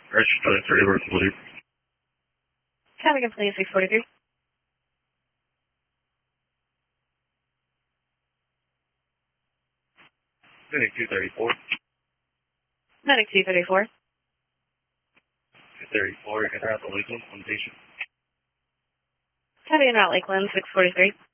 Register 3 over 40. Traffic complaint 643. Clinic 234. Medic 234. 234, get out the Lakeland, one patient. Copy in route Lakeland 643.